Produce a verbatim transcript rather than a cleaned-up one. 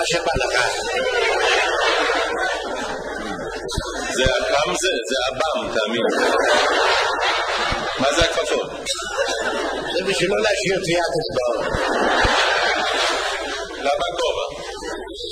שבא לך. זה הפעם זה, זה הבם, תאמין. מה זה הכפפות? זה בשביל לא להשאיר טביעת אצבעות.